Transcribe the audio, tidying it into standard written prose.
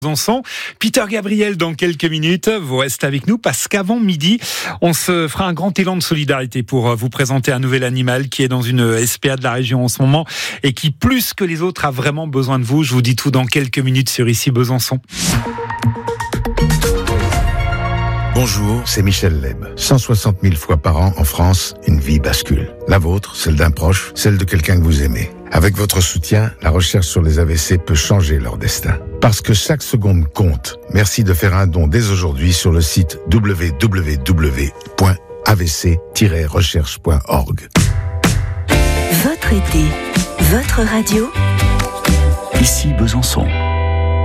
Besançon. Peter Gabriel dans quelques minutes. Vous restez avec nous parce qu'avant midi, on se fera un grand élan de solidarité pour vous présenter un nouvel animal qui est dans une SPA de la région en ce moment et qui, plus que les autres, a vraiment besoin de vous. Je vous dis tout dans quelques minutes sur Ici Besançon. Bonjour, c'est Michel Leb. 160 000 fois par an en France, une vie bascule. La vôtre, celle d'un proche, celle de quelqu'un que vous aimez. Avec votre soutien, la recherche sur les AVC peut changer leur destin. Parce que chaque seconde compte, merci de faire un don dès aujourd'hui sur le site www.avc-recherche.org. Votre été, votre radio. Ici Besançon.